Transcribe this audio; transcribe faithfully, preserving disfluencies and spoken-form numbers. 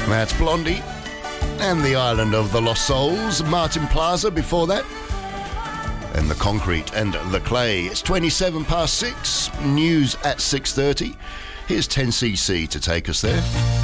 That's Blondie. And the Island of the Lost Souls, Martin Plaza before that. And the Concrete and the Clay. It's twenty-seven past six. News at six thirty. Here's ten C C to take us there.